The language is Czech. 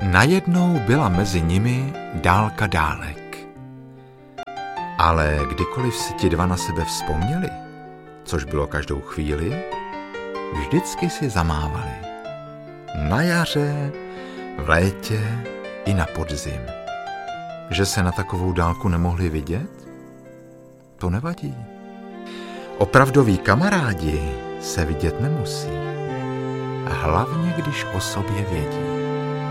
Najednou byla mezi nimi dálka dálek. Ale kdykoliv si ti dva na sebe vzpomněli, což bylo každou chvíli, vždycky si zamávali. Na jaře, v létě i na podzim. Že se na takovou dálku nemohli vidět? To nevadí. Opravdoví kamarádi se vidět nemusí. Hlavně, když o sobě vědí.